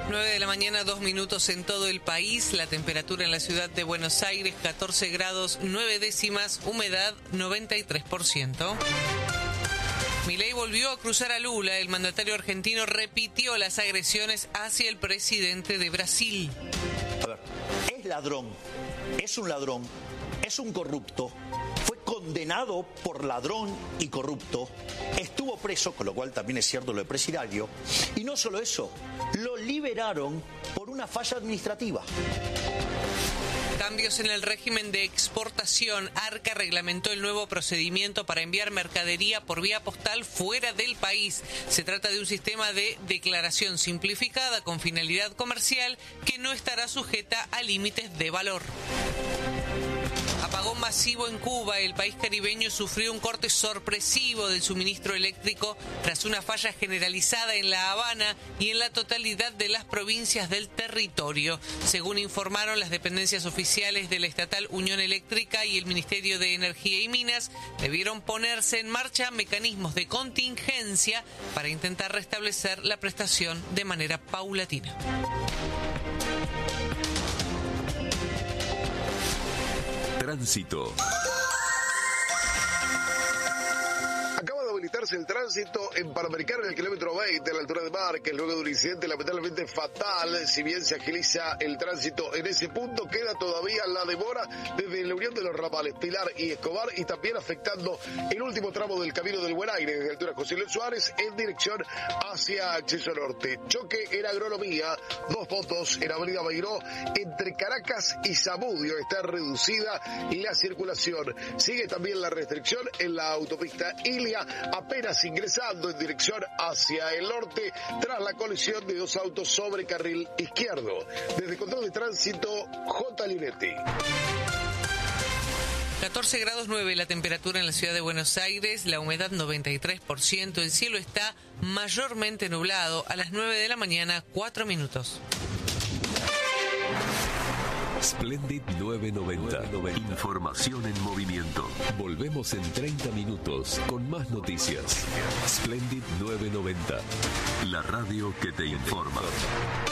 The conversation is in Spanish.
9 de la mañana, 2 minutos en todo el país. La temperatura en la ciudad de Buenos Aires, 14 grados 9 décimas, humedad 93%. Milei volvió a cruzar a Lula. El mandatario argentino repitió las agresiones hacia el presidente de Brasil. A ver, es ladrón, es un ladrón, es un corrupto. Fue condenado por ladrón y corrupto, estuvo preso, con lo cual también es cierto lo de presidiario, y no solo eso, lo liberaron por una falla administrativa. Cambios en el régimen de exportación. Arca reglamentó el nuevo procedimiento para enviar mercadería por vía postal fuera del país. Se trata de un sistema de declaración simplificada con finalidad comercial que no estará sujeta a límites de valor. Apagón masivo en Cuba. El país caribeño sufrió un corte sorpresivo del suministro eléctrico tras una falla generalizada en La Habana y en la totalidad de las provincias del territorio. Según informaron las dependencias oficiales de la estatal Unión Eléctrica y el Ministerio de Energía y Minas, debieron ponerse en marcha mecanismos de contingencia para intentar restablecer la prestación de manera paulatina. Tránsito. Acaba de habilitarse el tránsito en Panamericana en el kilómetro 20 a la altura de Márquez, luego de un incidente lamentablemente fatal. Si bien se agiliza el tránsito en ese punto, queda todavía la demora desde la unión de los ramales Pilar y Escobar y también afectando el último tramo del camino del Buen Aire desde la altura José Luis Suárez en dirección hacia Acceso Norte. Choque en Agronomía, 2 motos en Avenida Beiró entre Caracas y Zamudio. Está reducida la circulación. Sigue también la restricción en la autopista Ilia, apenas ingresando en dirección hacia el norte tras la colisión de 2 autos sobre carril izquierdo. Desde Control de Tránsito, J. Linetti. 14 grados 9 la temperatura en la ciudad de Buenos Aires, la humedad 93%, el cielo está mayormente nublado. A las 9 de la mañana, 4 minutos. Splendid 990. Información en movimiento. Volvemos en 30 minutos con más noticias. Splendid 990. La radio que te informa.